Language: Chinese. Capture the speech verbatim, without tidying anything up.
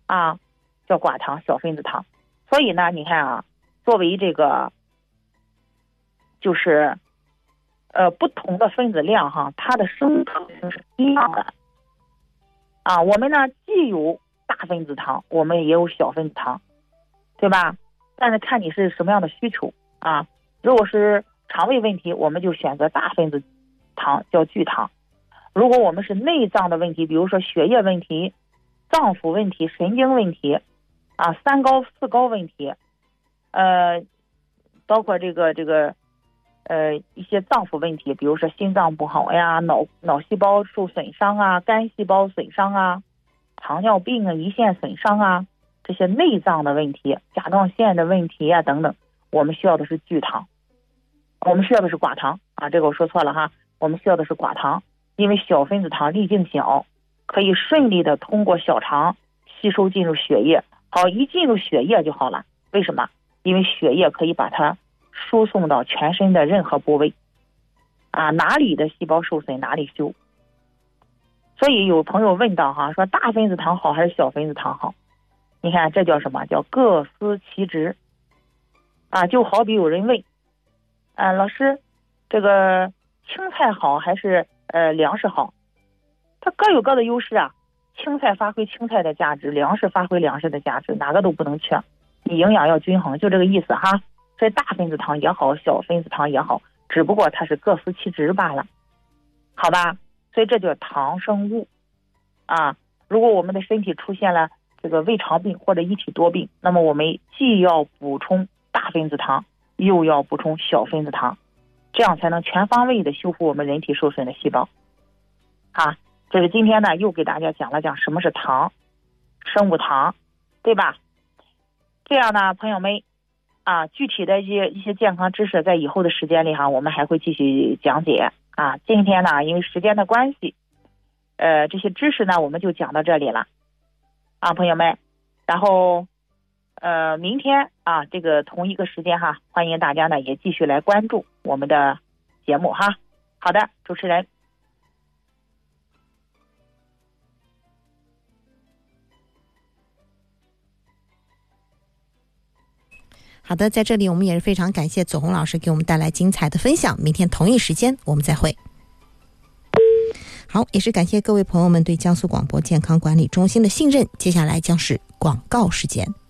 啊，叫寡糖，小分子糖。所以呢，你看啊，作为这个就是呃不同的分子量哈，它的生成是一样的啊。我们呢既有大分子糖，我们也有小分子糖，对吧？但是看你是什么样的需求啊。如果是肠胃问题，我们就选择大分子糖，叫聚糖。如果我们是内脏的问题，比如说血液问题、脏腑问题、神经问题啊、三高四高问题，呃，包括这个这个呃一些脏腑问题，比如说心脏不好呀、脑脑细胞受损伤啊、肝细胞损伤啊、糖尿病啊、胰腺损伤啊，这些内脏的问题、甲状腺的问题啊等等，我们需要的是聚糖，我们需要的是寡糖啊，这个我说错了哈，我们需要的是寡糖，因为小分子糖粒径小，可以顺利的通过小肠吸收进入血液，好，一进入血液就好了。为什么？因为血液可以把它输送到全身的任何部位啊，哪里的细胞受损哪里修。所以有朋友问到哈，说大分子糖好还是小分子糖好？你看这叫什么？叫各司其职啊。就好比有人问啊，老师，这个青菜好还是呃粮食好？它各有各的优势啊。青菜发挥青菜的价值，粮食发挥粮食的价值，哪个都不能缺，你营养要均衡，就这个意思哈。所以大分子糖也好，小分子糖也好，只不过它是各司其职罢了，好吧？所以这叫糖生物啊。如果我们的身体出现了这个胃肠病或者一体多病，那么我们既要补充大分子糖，又要补充小分子糖，这样才能全方位的修复我们人体受损的细胞啊。这是今天呢又给大家讲了讲什么是糖，生物糖，对吧？这样呢，朋友们啊，具体的一些一些健康知识，在以后的时间里哈，我们还会继续讲解啊。今天呢，因为时间的关系，呃，这些知识呢，我们就讲到这里了啊，朋友们。然后，呃，明天啊，这个同一个时间哈，欢迎大家呢也继续来关注我们的节目哈。好的，主持人。 好的，在这里我们也是非常感谢左红老师给我们带来精彩的分享，明天同一时间我们再会。好，也是感谢各位朋友们对江苏广播健康管理中心的信任，接下来将是广告时间。